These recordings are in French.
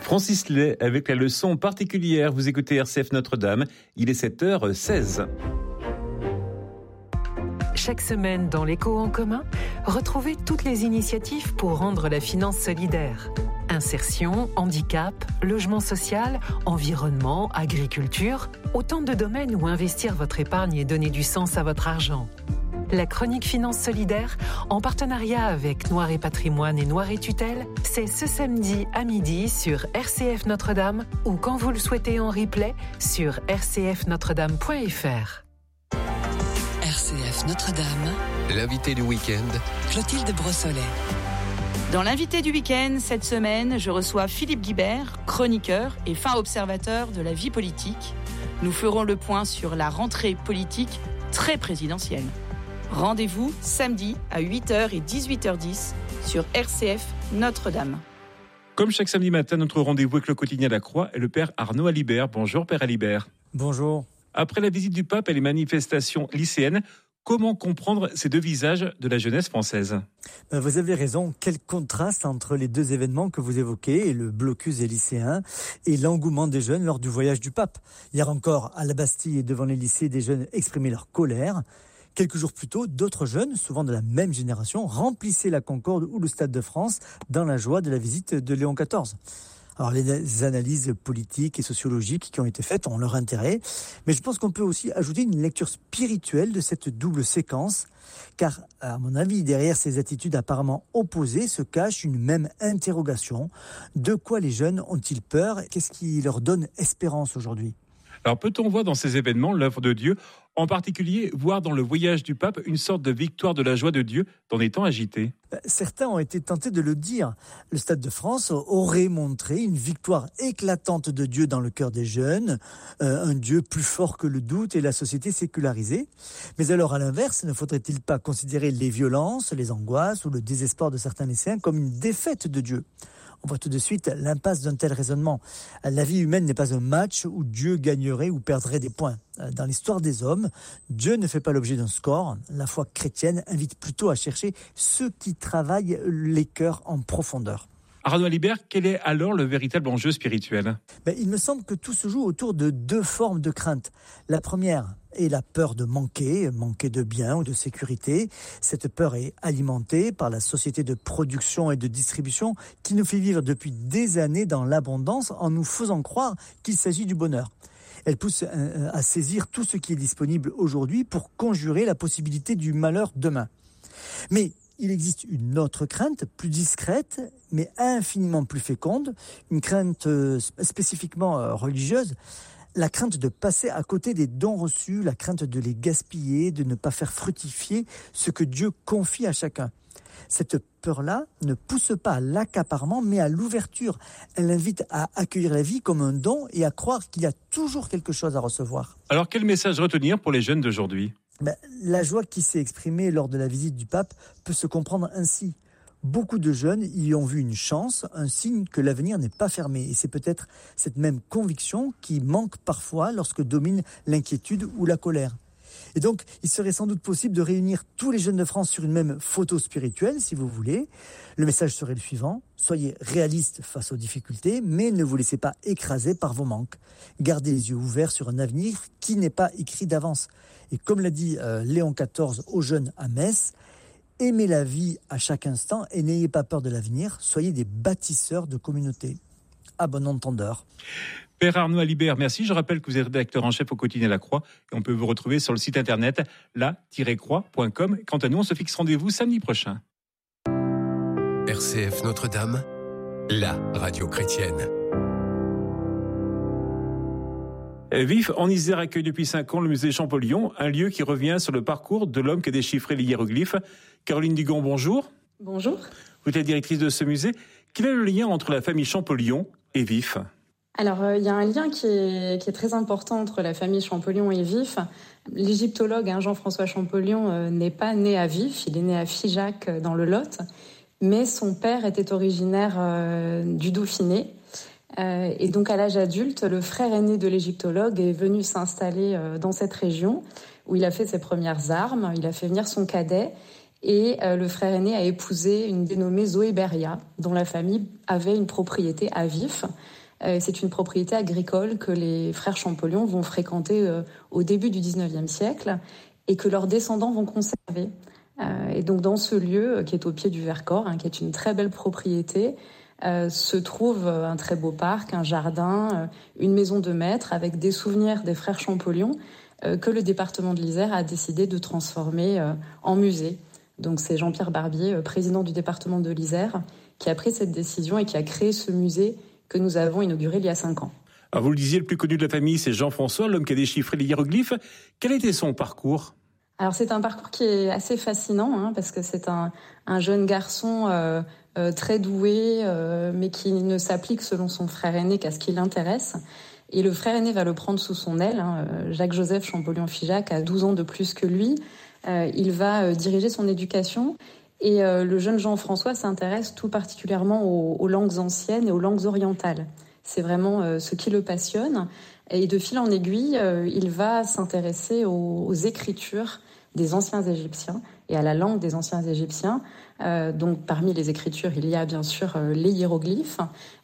Francis Lay avec la leçon particulière. Vous écoutez RCF Notre-Dame, il est 7h16. Chaque semaine dans l'Écho en commun, retrouvez toutes les initiatives pour rendre la finance solidaire. Insertion, handicap, logement social, environnement, agriculture, autant de domaines où investir votre épargne et donner du sens à votre argent. La chronique Finance Solidaire, en partenariat avec Noir et Patrimoine et Noir et Tutelle, c'est ce samedi à midi sur RCF Notre-Dame ou quand vous le souhaitez en replay sur rcfnotredame.fr. RCF Notre-Dame, l'invité du week-end, Clotilde Brossolet. Dans l'invité du week-end, cette semaine, je reçois Philippe Guibert, chroniqueur et fin observateur de la vie politique. Nous ferons le point sur la rentrée politique très présidentielle. Rendez-vous samedi à 8h et 18h10 sur RCF Notre-Dame. Comme chaque samedi matin, notre rendez-vous avec le quotidien La Croix est le père Arnaud Alibert. Bonjour père Alibert. Bonjour. Après la visite du pape et les manifestations lycéennes, comment comprendre ces deux visages de la jeunesse française ? Vous avez raison, quel contraste entre les deux événements que vous évoquez, le blocus des lycéens et l'engouement des jeunes lors du voyage du pape. Hier encore, à la Bastille et devant les lycées, des jeunes exprimaient leur colère. Quelques jours plus tôt, d'autres jeunes, souvent de la même génération, remplissaient la Concorde ou le Stade de France dans la joie de la visite de Léon XIV. Alors les analyses politiques et sociologiques qui ont été faites ont leur intérêt, mais je pense qu'on peut aussi ajouter une lecture spirituelle de cette double séquence, car à mon avis, derrière ces attitudes apparemment opposées se cache une même interrogation. De quoi les jeunes ont-ils peur ? Qu'est-ce qui leur donne espérance aujourd'hui ? Alors peut-on voir dans ces événements l'œuvre de Dieu, en particulier voir dans le voyage du pape une sorte de victoire de la joie de Dieu dans des temps agités ? Certains ont été tentés de le dire. Le Stade de France aurait montré une victoire éclatante de Dieu dans le cœur des jeunes, un Dieu plus fort que le doute et la société sécularisée. Mais alors à l'inverse, ne faudrait-il pas considérer les violences, les angoisses ou le désespoir de certains lycéens comme une défaite de Dieu ? On voit tout de suite l'impasse d'un tel raisonnement. La vie humaine n'est pas un match où Dieu gagnerait ou perdrait des points. Dans l'histoire des hommes, Dieu ne fait pas l'objet d'un score. La foi chrétienne invite plutôt à chercher ceux qui travaillent les cœurs en profondeur. Arnaud Alibert, quel est alors le véritable enjeu spirituel ? Il me semble que tout se joue autour de deux formes de crainte. La première est la peur de manquer de biens ou de sécurité. Cette peur est alimentée par la société de production et de distribution qui nous fait vivre depuis des années dans l'abondance en nous faisant croire qu'il s'agit du bonheur. Elle pousse à saisir tout ce qui est disponible aujourd'hui pour conjurer la possibilité du malheur demain. Mais il existe une autre crainte, plus discrète, mais infiniment plus féconde, une crainte spécifiquement religieuse, la crainte de passer à côté des dons reçus, la crainte de les gaspiller, de ne pas faire fructifier ce que Dieu confie à chacun. Cette peur-là ne pousse pas à l'accaparement, mais à l'ouverture. Elle invite à accueillir la vie comme un don et à croire qu'il y a toujours quelque chose à recevoir. Alors quel message retenir pour les jeunes d'aujourd'hui ? La joie qui s'est exprimée lors de la visite du pape peut se comprendre ainsi. Beaucoup de jeunes y ont vu une chance, un signe que l'avenir n'est pas fermé. Et c'est peut-être cette même conviction qui manque parfois lorsque domine l'inquiétude ou la colère. Et donc, il serait sans doute possible de réunir tous les jeunes de France sur une même photo spirituelle, si vous voulez. Le message serait le suivant: soyez réalistes face aux difficultés, mais ne vous laissez pas écraser par vos manques. Gardez les yeux ouverts sur un avenir qui n'est pas écrit d'avance. Et comme l'a dit Léon XIV aux jeunes à Metz, aimez la vie à chaque instant et n'ayez pas peur de l'avenir. Soyez des bâtisseurs de communautés. À bon entendeur. Père Arnaud Alibert, merci. Je rappelle que vous êtes rédacteur en chef au quotidien La Croix et on peut vous retrouver sur le site internet la-croix.com. Quant à nous, on se fixe rendez-vous samedi prochain. RCF Notre-Dame, la radio chrétienne. Vif, en Isère, accueille depuis 5 ans le musée Champollion, un lieu qui revient sur le parcours de l'homme qui a déchiffré les hiéroglyphes. Caroline Dugon, bonjour. Bonjour. Vous êtes la directrice de ce musée. Quel est le lien entre la famille Champollion et Vif ? Alors, il y a un lien qui est très important entre la famille Champollion et Vif. L'égyptologue Jean-François Champollion n'est pas né à Vif, il est né à Figeac dans le Lot, mais son père était originaire du Dauphiné. Et donc à l'âge adulte, le frère aîné de l'égyptologue est venu s'installer dans cette région où il a fait ses premières armes, il a fait venir son cadet Et le frère aîné a épousé une dénommée Zoé Beria, dont la famille avait une propriété à Vif. C'est une propriété agricole que les frères Champollion vont fréquenter au début du 19e siècle et que leurs descendants vont conserver. Et donc dans ce lieu, qui est au pied du Vercors, qui est une très belle propriété, se trouve un très beau parc, un jardin, une maison de maître avec des souvenirs des frères Champollion que le département de l'Isère a décidé de transformer en musée. Donc c'est Jean-Pierre Barbier, président du département de l'Isère, qui a pris cette décision et qui a créé ce musée que nous avons inauguré il y a 5 ans. Alors vous le disiez, le plus connu de la famille, c'est Jean-François, l'homme qui a déchiffré les hiéroglyphes. Quel était son parcours ? Alors c'est un parcours qui est assez fascinant, parce que c'est un jeune garçon très doué, mais qui ne s'applique selon son frère aîné qu'à ce qui l'intéresse. Et le frère aîné va le prendre sous son aile. Jacques-Joseph Champollion-Figeac a 12 ans de plus que lui. Il va diriger son éducation. Et le jeune Jean-François s'intéresse tout particulièrement aux langues anciennes et aux langues orientales. C'est vraiment ce qui le passionne. Et de fil en aiguille, il va s'intéresser aux écritures des anciens Égyptiens et à la langue des anciens Égyptiens. Donc parmi les écritures, il y a bien sûr les hiéroglyphes.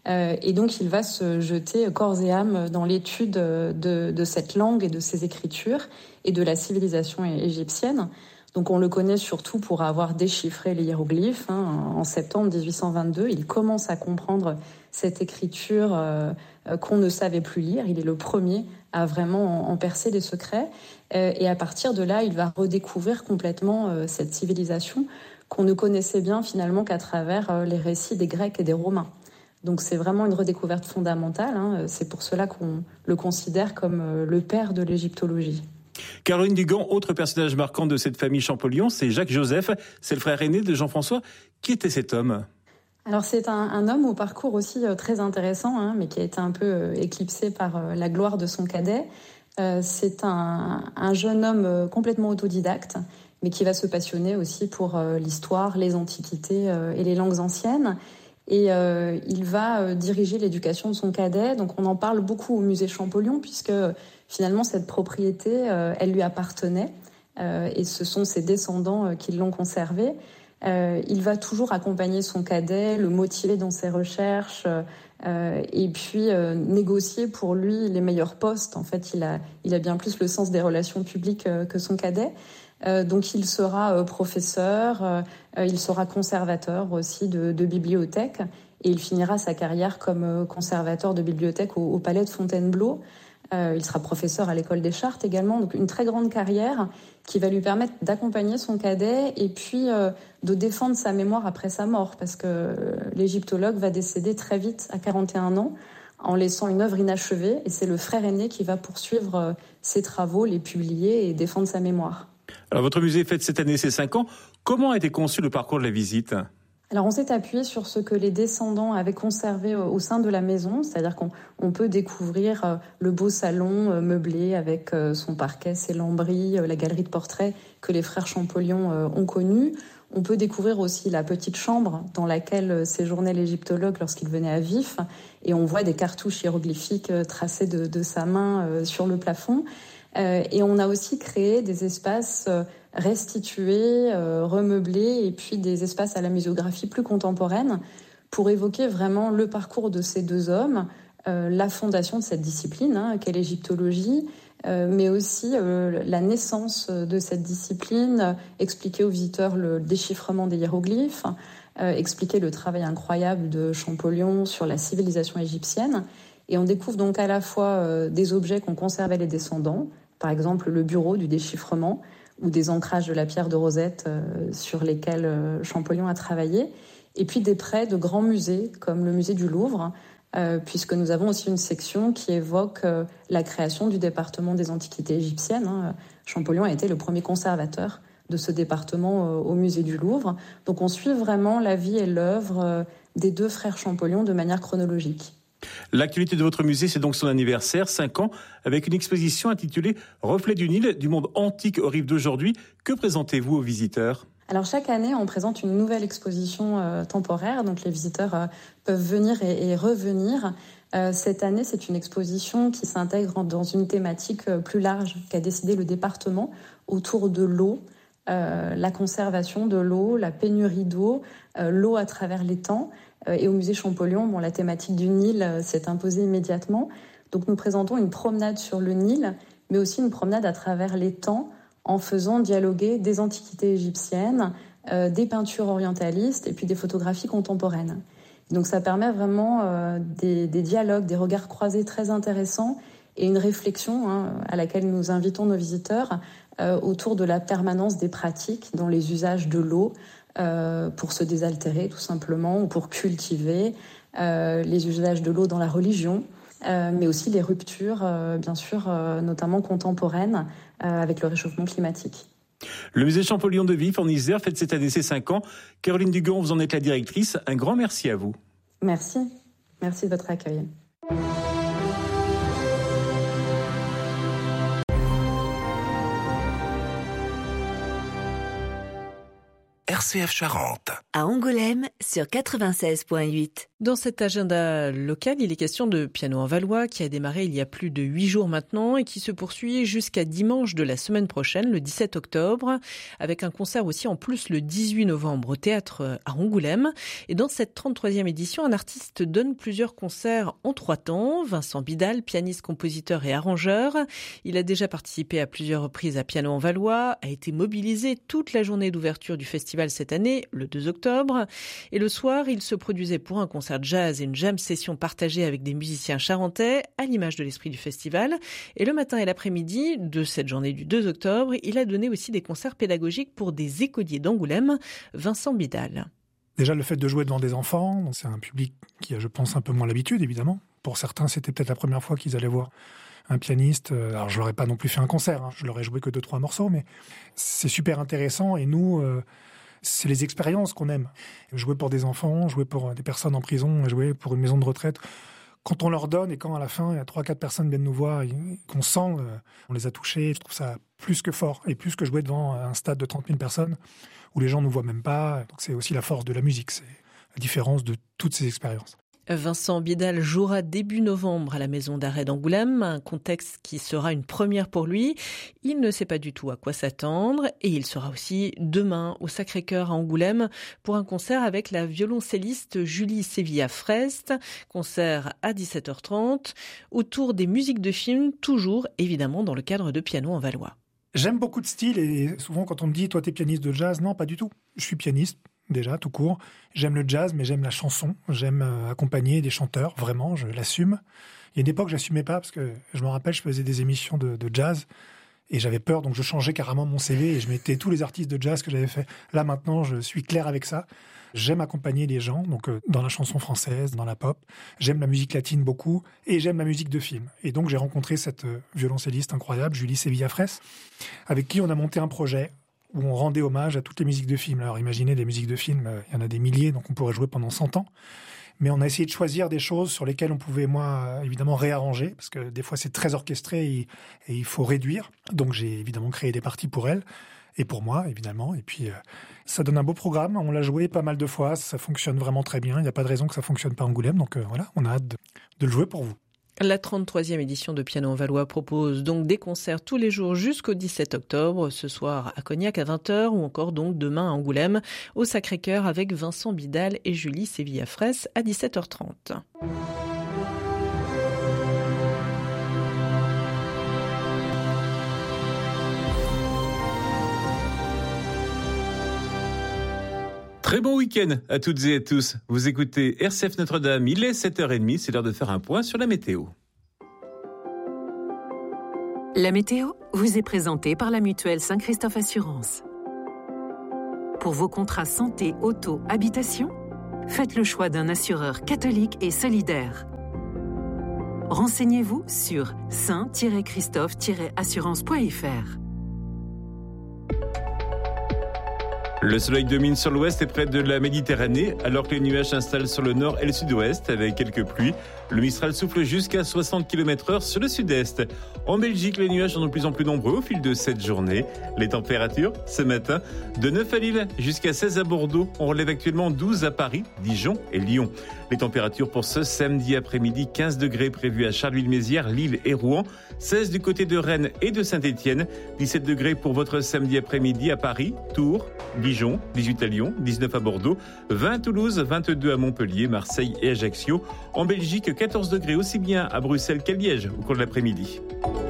Et donc il va se jeter corps et âme dans l'étude de cette langue et de ces écritures et de la civilisation égyptienne. Donc on le connaît surtout pour avoir déchiffré les hiéroglyphes. En septembre 1822, il commence à comprendre cette écriture qu'on ne savait plus lire. Il est le premier à vraiment en percer les secrets. Et à partir de là, il va redécouvrir complètement cette civilisation qu'on ne connaissait bien finalement qu'à travers les récits des Grecs et des Romains. Donc c'est vraiment une redécouverte fondamentale. C'est pour cela qu'on le considère comme le père de l'égyptologie. Caroline Dugan, autre personnage marquant de cette famille Champollion, c'est Jacques-Joseph, c'est le frère aîné de Jean-François. Qui était cet homme ? Alors c'est un homme au parcours aussi très intéressant, mais qui a été un peu éclipsé par la gloire de son cadet. C'est un jeune homme complètement autodidacte, mais qui va se passionner aussi pour l'histoire, les antiquités et les langues anciennes. Et il va diriger l'éducation de son cadet. Donc on en parle beaucoup au musée Champollion, puisque finalement cette propriété, elle lui appartenait. Et ce sont ses descendants qui l'ont conservée. Il va toujours accompagner son cadet, le motiver dans ses recherches et puis négocier pour lui les meilleurs postes. En fait, il a bien plus le sens des relations publiques que son cadet. Donc il sera professeur, il sera conservateur aussi de bibliothèque et il finira sa carrière comme conservateur de bibliothèque au palais de Fontainebleau. Il sera professeur à l'école des Chartes également, donc une très grande carrière qui va lui permettre d'accompagner son cadet et puis de défendre sa mémoire après sa mort, parce que l'égyptologue va décéder très vite à 41 ans en laissant une œuvre inachevée, et c'est le frère aîné qui va poursuivre ses travaux, les publier et défendre sa mémoire. Alors votre musée fête cette année ses 5 ans. Comment a été conçu le parcours de la visite ? Alors on s'est appuyé sur ce que les descendants avaient conservé au sein de la maison, c'est-à-dire qu'on peut découvrir le beau salon meublé avec son parquet, ses lambris, la galerie de portraits que les frères Champollion ont connue. On peut découvrir aussi la petite chambre dans laquelle séjournait l'égyptologue lorsqu'il venait à Vif, et on voit des cartouches hiéroglyphiques tracées de sa main sur le plafond. Et on a aussi créé des espaces restitués, remeublés, et puis des espaces à la muséographie plus contemporaine pour évoquer vraiment le parcours de ces deux hommes, la fondation de cette discipline qu'est l'égyptologie, mais aussi la naissance de cette discipline, expliquer aux visiteurs le déchiffrement des hiéroglyphes, expliquer le travail incroyable de Champollion sur la civilisation égyptienne. Et on découvre donc à la fois des objets qu'ont conservés les descendants, par exemple le bureau du déchiffrement ou des ancrages de la pierre de Rosette sur lesquels Champollion a travaillé, et puis des prêts de grands musées comme le musée du Louvre, puisque nous avons aussi une section qui évoque la création du département des antiquités égyptiennes. Champollion a été le premier conservateur de ce département au musée du Louvre. Donc on suit vraiment la vie et l'œuvre des deux frères Champollion de manière chronologique. L'actualité de votre musée, c'est donc son anniversaire, 5 ans, avec une exposition intitulée « Reflets du Nil, du monde antique aux rives d'aujourd'hui ». Que présentez-vous aux visiteurs ? Alors chaque année, on présente une nouvelle exposition temporaire, donc les visiteurs peuvent venir et revenir. Cette année, c'est une exposition qui s'intègre dans une thématique plus large qu'a décidé le département autour de l'eau, la conservation de l'eau, la pénurie d'eau, l'eau à travers les temps. Et au musée Champollion, la thématique du Nil s'est imposée immédiatement. Donc nous présentons une promenade sur le Nil, mais aussi une promenade à travers les temps, en faisant dialoguer des antiquités égyptiennes, des peintures orientalistes et puis des photographies contemporaines. Donc ça permet vraiment des dialogues, des regards croisés très intéressants et une réflexion à laquelle nous invitons nos visiteurs autour de la permanence des pratiques dans les usages de l'eau pour se désaltérer tout simplement ou pour cultiver, les usages de l'eau dans la religion, mais aussi les ruptures, bien sûr, notamment contemporaines avec le réchauffement climatique. Le musée Champollion de Vif en Isère fête cette année ses 5 ans. Caroline Dugan, vous en êtes la directrice. Un grand merci à vous. Merci. Merci de votre accueil. RCF Charente. À Angoulême, sur 96.8. Dans cet agenda local, il est question de Piano en Valois qui a démarré il y a plus de 8 jours maintenant et qui se poursuit jusqu'à dimanche de la semaine prochaine, le 17 octobre, avec un concert aussi en plus le 18 novembre au théâtre à Angoulême. Et dans cette 33e édition, un artiste donne plusieurs concerts en 3 temps. Vincent Bidal, pianiste, compositeur et arrangeur. Il a déjà participé à plusieurs reprises à Piano en Valois, a été mobilisé toute la journée d'ouverture du festival cette année, le 2 octobre. Et le soir, il se produisait pour un concert jazz et une jam session partagée avec des musiciens charentais, à l'image de l'esprit du festival. Et le matin et l'après-midi de cette journée du 2 octobre, il a donné aussi des concerts pédagogiques pour des écoliers d'Angoulême. Vincent Bidal. Déjà, le fait de jouer devant des enfants, c'est un public qui a, je pense, un peu moins l'habitude, évidemment. Pour certains, c'était peut-être la première fois qu'ils allaient voir un pianiste. Alors, je leur ai pas non plus fait un concert, je leur ai joué que 2-3 morceaux, mais c'est super intéressant. Et nous, c'est les expériences qu'on aime. Jouer pour des enfants, jouer pour des personnes en prison, jouer pour une maison de retraite. Quand on leur donne et quand à la fin, il y a 3-4 personnes viennent nous voir et qu'on sent, on les a touchés, je trouve ça plus que fort. Et plus que jouer devant un stade de 30 000 personnes où les gens ne nous voient même pas. Donc c'est aussi la force de la musique, c'est la différence de toutes ces expériences. Vincent Bidal jouera début novembre à la maison d'arrêt d'Angoulême, un contexte qui sera une première pour lui. Il ne sait pas du tout à quoi s'attendre et il sera aussi demain au Sacré-Cœur à Angoulême pour un concert avec la violoncelliste Julie Sevilla-Frest, concert à 17h30 autour des musiques de films, toujours évidemment dans le cadre de Piano en Valois. J'aime beaucoup de styles et souvent quand on me dit « toi t'es pianiste de jazz », non pas du tout. Je suis pianiste. Déjà, tout court. J'aime le jazz, mais j'aime la chanson. J'aime accompagner des chanteurs, vraiment, je l'assume. Il y a une époque, je l'assumais pas, parce que je me rappelle, je faisais des émissions de jazz, et j'avais peur, donc je changeais carrément mon CV, et je mettais tous les artistes de jazz que j'avais fait. Là, maintenant, je suis clair avec ça. J'aime accompagner les gens, donc dans la chanson française, dans la pop. J'aime la musique latine beaucoup, et j'aime la musique de film. Et donc, j'ai rencontré cette violoncelliste incroyable, Julie Sevilla-Frest, avec qui on a monté un projet où on rendait hommage à toutes les musiques de films. Alors imaginez, des musiques de films, il y en a des milliers, donc on pourrait jouer pendant 100 ans. Mais on a essayé de choisir des choses sur lesquelles on pouvait, moi, évidemment, réarranger, parce que des fois c'est très orchestré et il faut réduire. Donc j'ai évidemment créé des parties pour elle, et pour moi, évidemment. Et puis ça donne un beau programme, on l'a joué pas mal de fois, ça fonctionne vraiment très bien, il n'y a pas de raison que ça fonctionne pas à Angoulême, donc voilà, on a hâte de le jouer pour vous. La 33e édition de Piano en Valois propose donc des concerts tous les jours jusqu'au 17 octobre, ce soir à Cognac à 20h ou encore donc demain à Angoulême au Sacré-Cœur avec Vincent Bidal et Julie Sevilla-Frest à 17h30. Très bon week-end à toutes et à tous. Vous écoutez RCF Notre-Dame, il est 7h30, c'est l'heure de faire un point sur la météo. La météo vous est présentée par la mutuelle Saint-Christophe Assurance. Pour vos contrats santé, auto, habitation, faites le choix d'un assureur catholique et solidaire. Renseignez-vous sur saint-christophe-assurance.fr. Le soleil domine sur l'ouest et près de la Méditerranée, alors que les nuages s'installent sur le nord et le sud-ouest avec quelques pluies. Le Mistral souffle jusqu'à 60 km/h sur le sud-est. En Belgique, les nuages sont de plus en plus nombreux au fil de cette journée. Les températures, ce matin, de 9 à Lille jusqu'à 16 à Bordeaux. On relève actuellement 12 à Paris, Dijon et Lyon. Les températures pour ce samedi après-midi, 15 degrés prévus à Charleville-Mézières, Lille et Rouen. 16 du côté de Rennes et de Saint-Étienne. 17 degrés pour votre samedi après-midi à Paris, Tours, Dijon, 18 à Lyon, 19 à Bordeaux, 20 à Toulouse, 22 à Montpellier, Marseille et Ajaccio. En Belgique, 14 degrés aussi bien à Bruxelles qu'à Liège au cours de l'après-midi.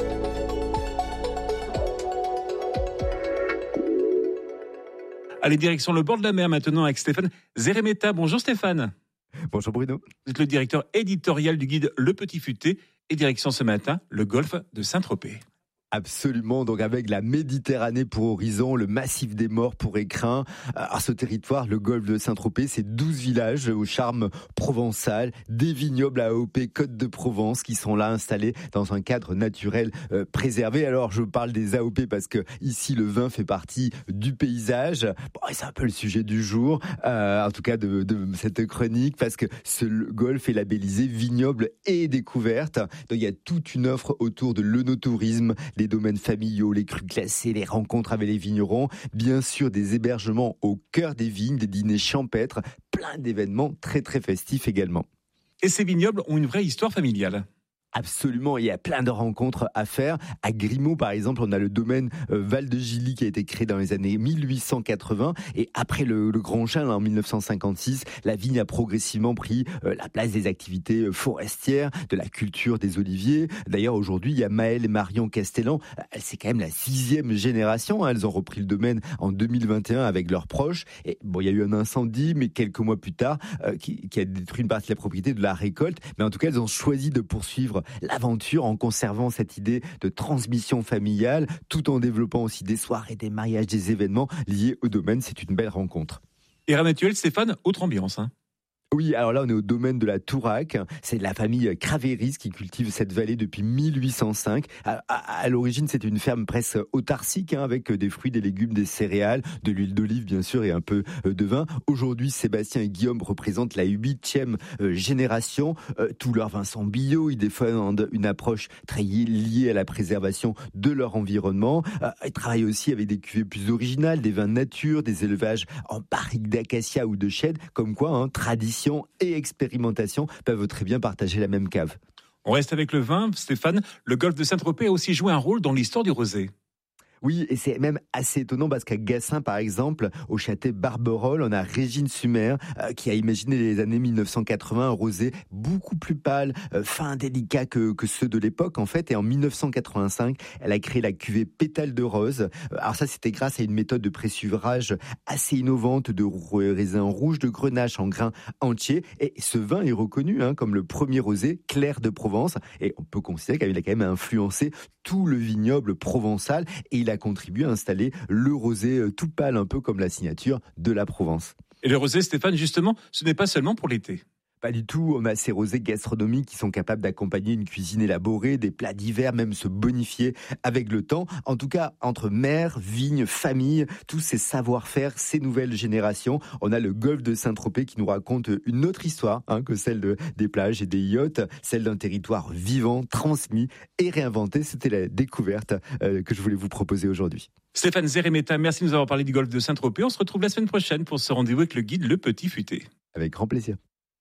Allez, direction le bord de la mer maintenant avec Stéphane Zeremeta. Bonjour Stéphane. Bonjour Bruno. Vous êtes le directeur éditorial du guide Le Petit Futé et direction ce matin, le golfe de Saint-Tropez. Absolument, donc avec la Méditerranée pour horizon, le massif des Morts pour écrin. À ce territoire, le golfe de Saint-Tropez, c'est 12 villages au charme provençal, des vignobles à AOP Côte de Provence qui sont là installés dans un cadre naturel préservé. Alors je parle des AOP parce que ici le vin fait partie du paysage. Bon, c'est un peu le sujet du jour, en tout cas de cette chronique, parce que ce golfe est labellisé vignoble et découverte. Donc il y a toute une offre autour de l'œnotourisme, les domaines familiaux, les crus classés, les rencontres avec les vignerons, bien sûr des hébergements au cœur des vignes, des dîners champêtres, plein d'événements très très festifs également. Et ces vignobles ont une vraie histoire familiale. Absolument, il y a plein de rencontres à faire. À Grimaud, par exemple, on a le domaine Val de Gilly qui a été créé dans les années 1880. Et après le Grand Chêne, en 1956, la vigne a progressivement pris la place des activités forestières, de la culture des oliviers. D'ailleurs, aujourd'hui, il y a Maëlle et Marion Castellan. C'est quand même la 6e génération. Elles ont repris le domaine en 2021 avec leurs proches. Et bon, il y a eu un incendie, mais quelques mois plus tard, qui a détruit une partie de la propriété de la récolte. Mais en tout cas, elles ont choisi de poursuivre l'aventure en conservant cette idée de transmission familiale, tout en développant aussi des soirées, des mariages, des événements liés au domaine. C'est une belle rencontre. Et Ramatuel, Stéphane, autre ambiance, hein. Oui, alors là, on est au domaine de la Tourac. C'est la famille Cravéris qui cultive cette vallée depuis 1805. À l'origine, c'était une ferme presque autarcique, avec des fruits, des légumes, des céréales, de l'huile d'olive, bien sûr, et un peu de vin. Aujourd'hui, Sébastien et Guillaume représentent la 8e génération. Tous leurs vins sont bio. Ils défendent une approche très liée à la préservation de leur environnement. Ils travaillent aussi avec des cuvées plus originales, des vins nature, des élevages en barrique d'acacia ou de chèvre. Comme quoi, tradition et expérimentation peuvent très bien partager la même cave. On reste avec le vin, Stéphane. Le golfe de Saint-Tropez a aussi joué un rôle dans l'histoire du rosé. Oui, et c'est même assez étonnant parce qu'à Gassin, par exemple, au château Barberolles, on a Régine Sumer qui a imaginé les années 1980 un rosé beaucoup plus pâle, fin, délicat que ceux de l'époque, en fait. Et en 1985, elle a créé la cuvée Pétale de rose. Alors ça, c'était grâce à une méthode de pressurage assez innovante de raisin rouge de Grenache en grains entiers. Et ce vin est reconnu comme le premier rosé clair de Provence. Et on peut considérer qu'il a quand même influencé tout le vignoble provençal. Et il a contribué à installer le rosé tout pâle, un peu comme la signature de la Provence. Et le rosé, Stéphane, justement, ce n'est pas seulement pour l'été. Pas du tout, on a ces rosés gastronomiques qui sont capables d'accompagner une cuisine élaborée, des plats divers, même se bonifier avec le temps. En tout cas, entre mer, vigne, famille, tous ces savoir-faire, ces nouvelles générations, on a le golfe de Saint-Tropez qui nous raconte une autre histoire que celle des plages et des yachts, celle d'un territoire vivant, transmis et réinventé. C'était la découverte que je voulais vous proposer aujourd'hui. Stéphane Zeremeta, merci de nous avoir parlé du golfe de Saint-Tropez. On se retrouve la semaine prochaine pour ce rendez-vous avec le guide Le Petit Futé. Avec grand plaisir.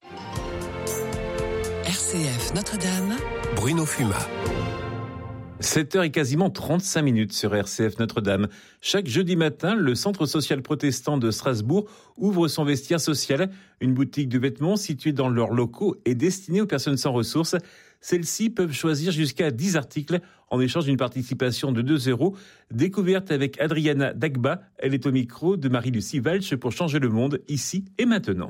RCF Notre-Dame, Bruno Fumat. 7h et quasiment 35 minutes sur RCF Notre-Dame. Chaque jeudi matin, le Centre social protestant de Strasbourg ouvre son vestiaire social, une boutique de vêtements située dans leurs locaux et destinée aux personnes sans ressources. Celles-ci peuvent choisir jusqu'à 10 articles en échange d'une participation de 2 €. Découverte avec Adriana Dagba. Elle est au micro de Marie-Lucie Walsh pour changer le monde, ici et maintenant.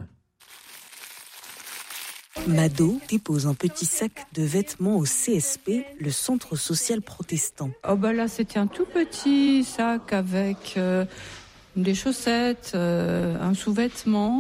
Mado dépose un petit sac de vêtements au CSP, le Centre social protestant. Là, c'était un tout petit sac avec des chaussettes, un sous-vêtement,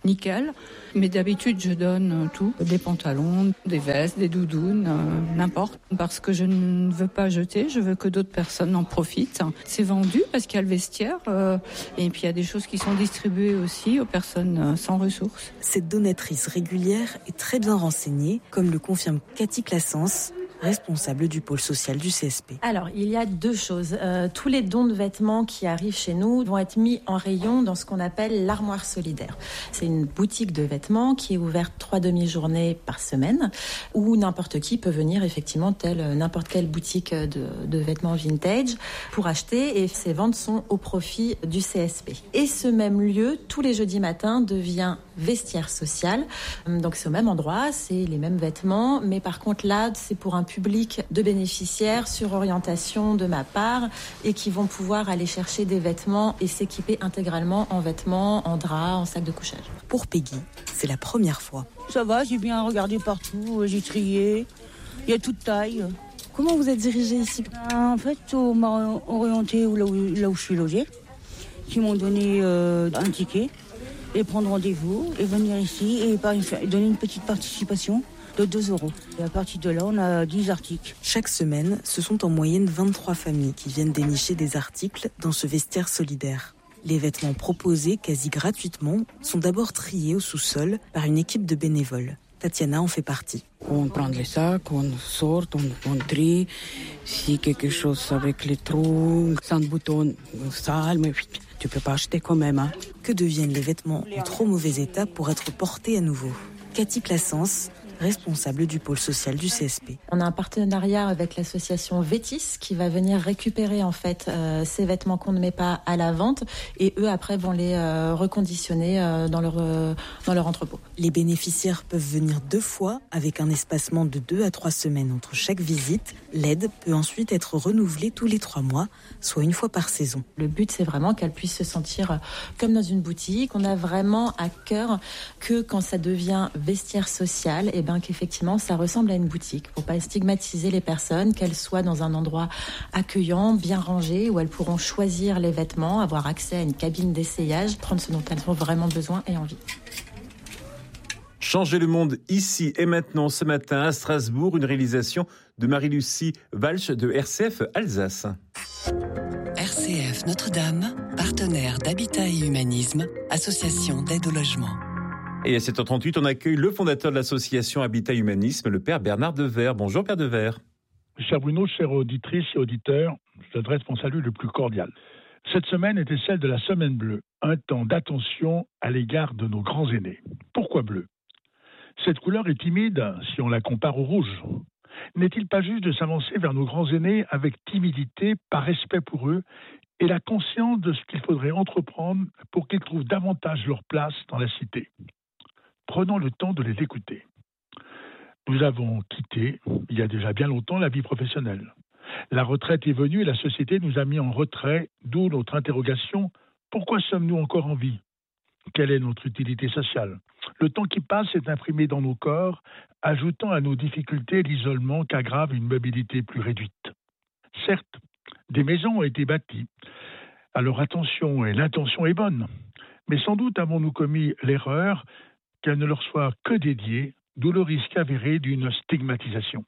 nickel. Mais d'habitude, je donne tout, des pantalons, des vestes, des doudounes, n'importe. Parce que je ne veux pas jeter, je veux que d'autres personnes en profitent. C'est vendu parce qu'il y a le vestiaire et puis il y a des choses qui sont distribuées aussi aux personnes sans ressources. Cette donatrice régulière est très bien renseignée, comme le confirme Cathy Classens, responsable du pôle social du CSP. Alors, il y a deux choses. Tous les dons de vêtements qui arrivent chez nous vont être mis en rayon dans ce qu'on appelle l'armoire solidaire. C'est une boutique de vêtements qui est ouverte 3 demi-journées par semaine, où n'importe qui peut venir effectivement, telle n'importe quelle boutique de vêtements vintage, pour acheter, et ces ventes sont au profit du CSP. Et ce même lieu, tous les jeudis matins, devient vestiaire social. Donc c'est au même endroit, c'est les mêmes vêtements, mais par contre là, c'est pour un public de bénéficiaires sur orientation de ma part et qui vont pouvoir aller chercher des vêtements et s'équiper intégralement en vêtements, en draps, en sac de couchage. Pour Peggy, c'est la première fois. Ça va, j'ai bien regardé partout, j'ai trié, il y a toute taille. Comment vous êtes dirigée ici ? En fait, on m'a orienté là où je suis logée. Ils m'ont donné un ticket et prendre rendez-vous et venir ici et donner une petite participation de 2 €. Et à partir de là, on a 10 articles. Chaque semaine, ce sont en moyenne 23 familles qui viennent dénicher des articles dans ce vestiaire solidaire. Les vêtements proposés quasi gratuitement sont d'abord triés au sous-sol par une équipe de bénévoles. Tatiana en fait partie. On prend les sacs, on sort, on trie. Si quelque chose avec les trous, sans bouton, sale, mais tu peux pas acheter quand même. Que deviennent les vêtements en trop mauvais état pour être portés à nouveau ? Cathy Classens, responsable du pôle social du CSP. On a un partenariat avec l'association Vétis qui va venir récupérer en fait ces vêtements qu'on ne met pas à la vente et eux après vont les reconditionner dans leur entrepôt. Les bénéficiaires peuvent venir 2 fois avec un espacement de 2 à 3 semaines entre chaque visite. L'aide peut ensuite être renouvelée tous les 3 mois, soit une fois par saison. Le but c'est vraiment qu'elle puisse se sentir comme dans une boutique. On a vraiment à cœur que quand ça devient vestiaire social, et qu'effectivement ça ressemble à une boutique pour pas stigmatiser les personnes, qu'elles soient dans un endroit accueillant, bien rangé, où elles pourront choisir les vêtements, avoir accès à une cabine d'essayage, prendre ce dont elles ont vraiment besoin et envie. Changer le monde ici et maintenant ce matin à Strasbourg, une réalisation de Marie-Lucie Walsh de RCF Alsace. RCF Notre-Dame, partenaire d'Habitat et Humanisme, association d'aide au logement. Et à 7h38, on accueille le fondateur de l'association Habitat Humanisme, le père Bernard Devers. Bonjour père Devers. Cher Bruno, chères auditrices et auditeurs, je t'adresse mon salut le plus cordial. Cette semaine était celle de la Semaine bleue, un temps d'attention à l'égard de nos grands aînés. Pourquoi bleu ? Cette couleur est timide si on la compare au rouge. N'est-il pas juste de s'avancer vers nos grands aînés avec timidité, par respect pour eux, et la conscience de ce qu'il faudrait entreprendre pour qu'ils trouvent davantage leur place dans la cité ? Prenons le temps de les écouter. Nous avons quitté, il y a déjà bien longtemps, la vie professionnelle. La retraite est venue et la société nous a mis en retrait, d'où notre interrogation, pourquoi sommes-nous encore en vie ? Quelle est notre utilité sociale ? Le temps qui passe est imprimé dans nos corps, ajoutant à nos difficultés l'isolement qu'aggrave une mobilité plus réduite. Certes, des maisons ont été bâties. Alors attention, et l'intention est bonne. Mais sans doute avons-nous commis l'erreur qu'elle ne leur soit que dédiée, d'où le risque avéré d'une stigmatisation.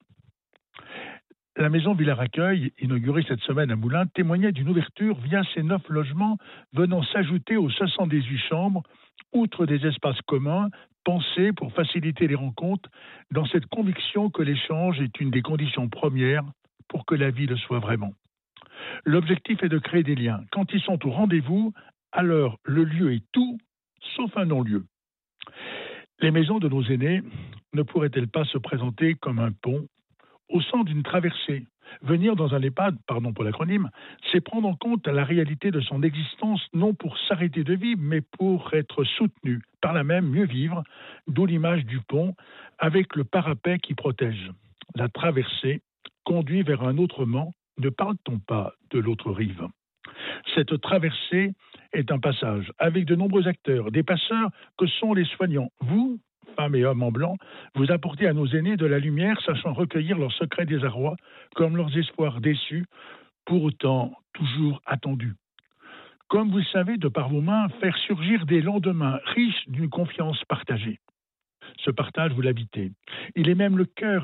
La maison Villars-Accueil, inaugurée cette semaine à Moulins, témoignait d'une ouverture via ces 9 logements venant s'ajouter aux 78 chambres, outre des espaces communs pensés pour faciliter les rencontres, dans cette conviction que l'échange est une des conditions premières pour que la vie le soit vraiment. L'objectif est de créer des liens. Quand ils sont au rendez-vous, alors le lieu est tout, sauf un non-lieu. Les maisons de nos aînés ne pourraient-elles pas se présenter comme un pont au centre d'une traversée ? Venir dans un EHPAD, pardon pour l'acronyme, c'est prendre en compte la réalité de son existence, non pour s'arrêter de vivre, mais pour être soutenu, par là même mieux vivre, d'où l'image du pont, avec le parapet qui protège. La traversée conduit vers un autre Mans, ne parle-t-on pas de l'autre rive ? Cette traversée est un passage avec de nombreux acteurs, des passeurs que sont les soignants. Vous, femmes et hommes en blanc, vous apportez à nos aînés de la lumière, sachant recueillir leurs secrets désarroi, comme leurs espoirs déçus, pour autant toujours attendus. Comme vous le savez, de par vos mains, faire surgir des lendemains riches d'une confiance partagée. Ce partage, vous l'habitez. Il est même le cœur